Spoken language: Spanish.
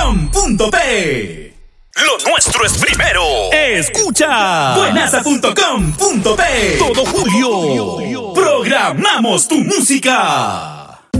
buenaza.com.pe. Lo nuestro es primero. Escucha buenaza.com.pe. Todo julio programamos tu música.